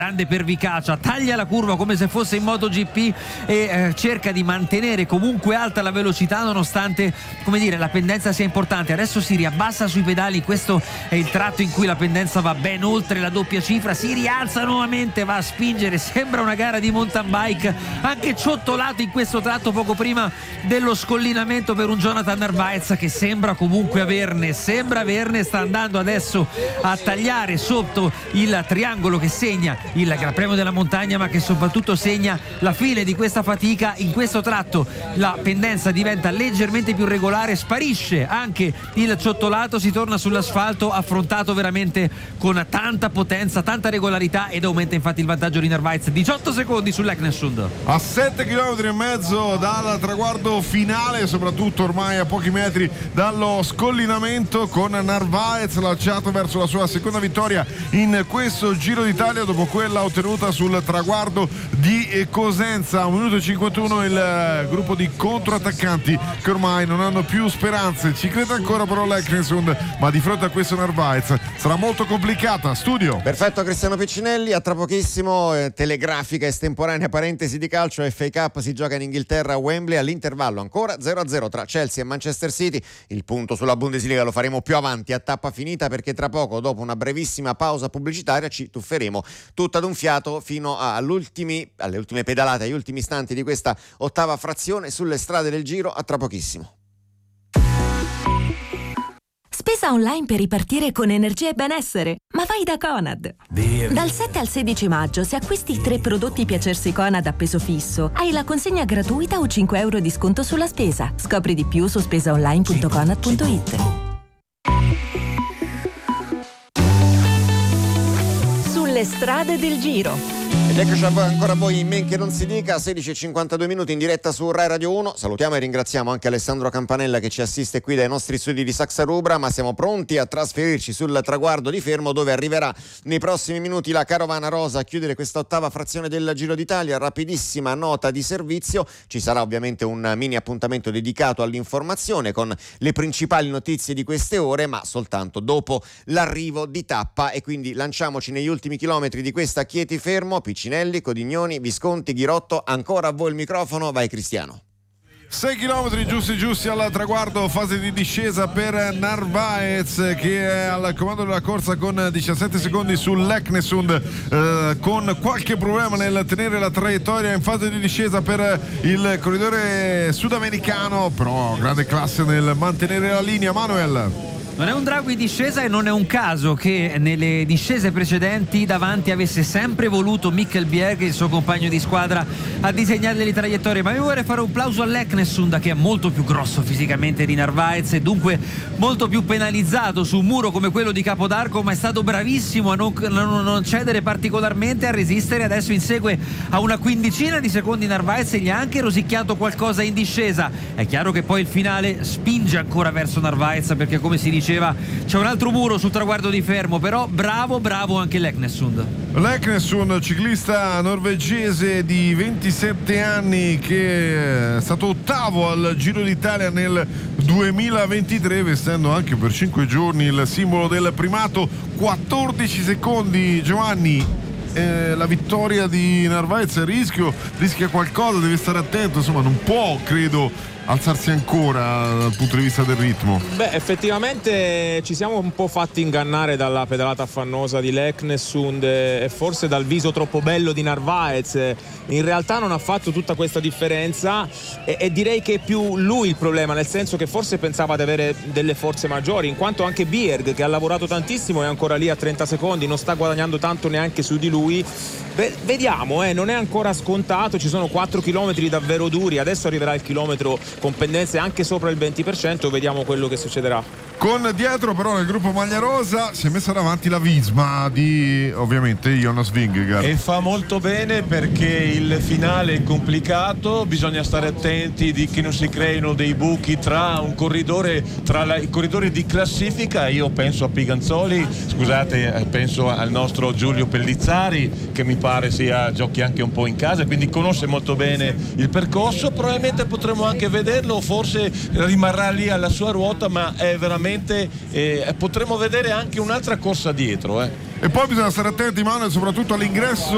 grande pervicacia, taglia la curva come se fosse in MotoGP e cerca di mantenere comunque alta la velocità nonostante, come dire, la pendenza sia importante. Adesso si riabbassa sui pedali, questo è il tratto in cui la pendenza va ben oltre la doppia cifra, si rialza nuovamente, va a spingere, sembra una gara di mountain bike, anche ciottolato in questo tratto poco prima dello scollinamento per un Jonathan Narvaez che sembra comunque averne, sta andando adesso a tagliare sotto il triangolo che segna il Gran Premio della Montagna, ma che soprattutto segna la fine di questa fatica. In questo tratto la pendenza diventa leggermente più regolare, sparisce anche il ciottolato, si torna sull'asfalto affrontato veramente con tanta potenza, tanta regolarità, ed aumenta infatti il vantaggio di Narvaez, 18 secondi sull'Eknesund. A 7,5 km dal traguardo finale, soprattutto ormai a pochi metri dallo scollinamento, con Narvaez lanciato verso la sua seconda vittoria in questo Giro d'Italia dopo quella ottenuta sul traguardo di Cosenza. 1 minuto e 51 il gruppo di controattaccanti che ormai non hanno più speranze. Ci crede ancora però l'Eknesund, ma di fronte a questo Narvaez sarà molto complicata. Studio. Perfetto Cristiano Piccinelli, a tra pochissimo. Telegrafica estemporanea parentesi di calcio. FA Cup si gioca in Inghilterra a Wembley, all'intervallo ancora 0-0 tra Chelsea e Manchester City. Il punto sulla Bundesliga lo faremo più avanti a tappa finita, perché tra poco, dopo una brevissima pausa pubblicitaria, ci tufferemo tutto ad un fiato fino alle ultime pedalate, agli ultimi istanti di questa ottava frazione sulle strade del Giro. A tra pochissimo. Spesa online per ripartire con energia e benessere, ma vai da Conad. Dal 7 al 16 maggio, se acquisti 3 prodotti Piacersi Conad a peso fisso, hai la consegna gratuita o 5 euro di sconto sulla spesa. Scopri di più su spesaonline.conad.it. Sulle strade del Giro. Ed eccoci ancora voi in men che non si dica, 16:52 minuti in diretta su Rai Radio 1. Salutiamo e ringraziamo anche Alessandro Campanella che ci assiste qui dai nostri studi di Saxa Rubra, ma siamo pronti a trasferirci sul traguardo di Fermo, dove arriverà nei prossimi minuti la carovana rosa a chiudere questa ottava frazione del Giro d'Italia. Rapidissima nota di servizio, ci sarà ovviamente un mini appuntamento dedicato all'informazione con le principali notizie di queste ore, ma soltanto dopo l'arrivo di tappa, e quindi lanciamoci negli ultimi chilometri di questa Chieti Fermo. Piccinelli, Codignoni, Visconti, Ghirotto, ancora a voi il microfono, vai Cristiano. 6 km giusti al traguardo, fase di discesa per Narvaez che è al comando della corsa con 17 secondi sull'Eknesund, con qualche problema nel tenere la traiettoria in fase di discesa per il corridore sudamericano, però grande classe nel mantenere la linea. Manuel. Non è un drago in discesa e non è un caso che nelle discese precedenti davanti avesse sempre voluto Mikkel Bjerg, il suo compagno di squadra, a disegnare le traiettorie. Ma io vorrei fare un plauso all'Eknesund, che è molto più grosso fisicamente di Narvaez e dunque molto più penalizzato su un muro come quello di Capodarco, ma è stato bravissimo a non cedere particolarmente, a resistere. Adesso insegue a una quindicina di secondi Narvaez e gli ha anche rosicchiato qualcosa in discesa. È chiaro che poi il finale spinge ancora verso Narvaez, perché come si dice c'è un altro muro sul traguardo di Fermo, però bravo anche l'Eknesund. L'Eknesund, ciclista norvegese di 27 anni che è stato ottavo al Giro d'Italia nel 2023, vestendo anche per 5 giorni il simbolo del primato. 14 secondi, Giovanni. La vittoria di Narvaez rischia qualcosa, deve stare attento, insomma non può, credo, alzarsi ancora dal punto di vista del ritmo. Effettivamente ci siamo un po' fatti ingannare dalla pedalata affannosa di l'Eknesund e forse dal viso troppo bello di Narvaez. In realtà non ha fatto tutta questa differenza e direi che è più lui il problema, nel senso che forse pensava di avere delle forze maggiori, in quanto anche Bjerg, che ha lavorato tantissimo, è ancora lì a 30 secondi, non sta guadagnando tanto neanche su di lui. Vediamo, non è ancora scontato, ci sono 4 chilometri davvero duri, adesso arriverà il chilometro con pendenze anche sopra il 20%, vediamo quello che succederà. Con dietro però nel gruppo maglia rosa si è messa davanti la Visma di ovviamente Jonas Vingegaard, e fa molto bene, perché il finale è complicato, bisogna stare attenti di che non si creino dei buchi tra un corridore, i corridori di classifica. Io penso a Piganzoli, scusate, penso al nostro Giulio Pellizzari, che mi pare giochi anche un po' in casa, quindi conosce molto bene il percorso. Probabilmente potremo anche vederlo, forse rimarrà lì alla sua ruota, ma è veramente potremo vedere anche un'altra corsa dietro. E poi bisogna stare attenti, Manuel, soprattutto all'ingresso